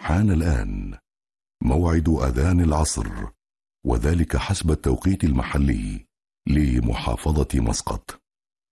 حان الآن موعد أذان العصر، وذلك حسب التوقيت المحلي لمحافظة مسقط.